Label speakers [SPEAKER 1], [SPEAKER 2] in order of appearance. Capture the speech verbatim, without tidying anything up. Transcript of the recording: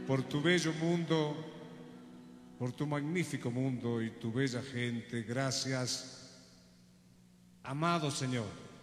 [SPEAKER 1] por tu bello mundo, por tu magnífico mundo y tu bella gente. Gracias, amado Señor.